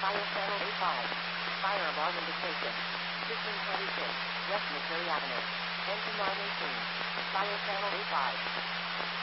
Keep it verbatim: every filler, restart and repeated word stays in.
Fire channel A five. Fire alarm indication. System twenty-six. West Missouri Avenue. Engine nine eighteen. Fire channel A five.